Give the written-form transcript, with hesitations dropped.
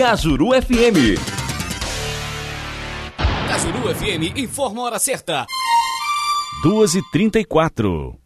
Cajuru FM. Cajuru FM informa a hora certa. 2h34.